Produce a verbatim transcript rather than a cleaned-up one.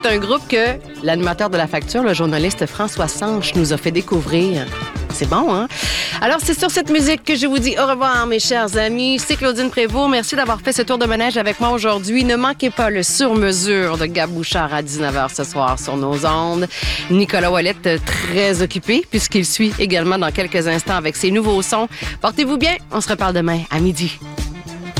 C'est un groupe que l'animateur de La Facture, le journaliste François Sanche, nous a fait découvrir. C'est bon, hein? Alors, c'est sur cette musique que je vous dis au revoir, mes chers amis. C'est Claudine Prévost. Merci d'avoir fait ce tour de manège avec moi aujourd'hui. Ne manquez pas le sur-mesure de Gab Bouchard à dix-neuf heures ce soir sur nos ondes. Nicolas Ouellette, très occupé, puisqu'il suit également dans quelques instants avec ses nouveaux sons. Portez-vous bien. On se reparle demain à midi.